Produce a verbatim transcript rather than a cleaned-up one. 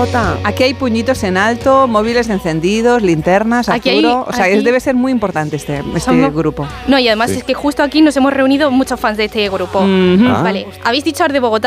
Bogotá. Aquí hay puñitos en alto, móviles encendidos, linternas, Aquí Arturo. hay- o sea, aquí- es, debe ser muy importante este, este Somos- grupo. No, y además Sí. es que justo aquí nos hemos reunido muchos fans de este grupo. Ujú. Ah. Vale, habéis dicho Art de Bogotá.